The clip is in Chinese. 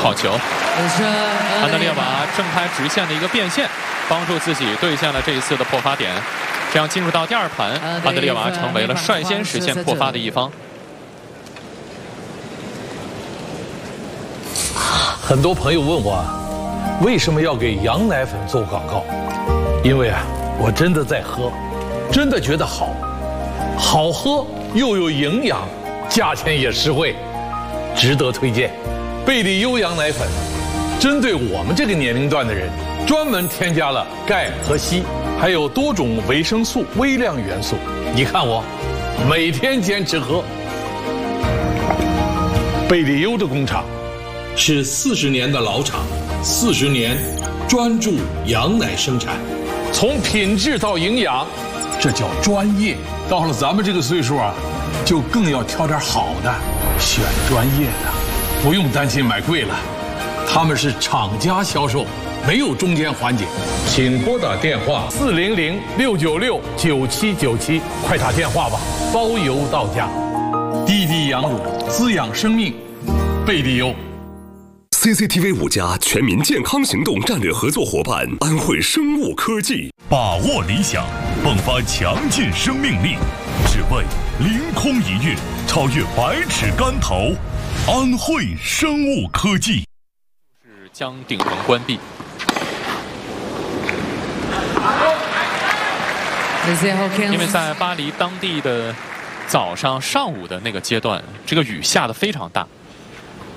好球，安德烈瓦正拍直线的一个变线，帮助自己兑现了这一次的破发点。这样进入到第二盘，安德烈瓦成为了率先实现破发的一方。 很多朋友问我，为什么要给羊奶粉做广告？因为啊，我真的在喝，真的觉得好，好喝又有营养，价钱也实惠，值得推荐。贝利优羊奶粉，针对我们这个年龄段的人，专门添加了钙和硒，还有多种维生素、微量元素。你看我，每天坚持喝。贝利优的工厂是40年的老厂，40年专注羊奶生产，从品质到营养，这叫专业。到了咱们这个岁数啊，就更要挑点好的，选专业的，不用担心买贵了。他们是厂家销售，没有中间环节。请拨打电话400-696-9797，快打电话吧，包邮到家。滴滴羊乳滋养生命，贝利优。 CCTV 5家全民健康行动战略合作伙伴安慧生物科技， 把握理想，迸发强劲生命力，只为凌空一跃，超越百尺竿头。安慧生物科技是将顶门关闭。因为在巴黎当地的上午的那个阶段，这个雨下得非常大。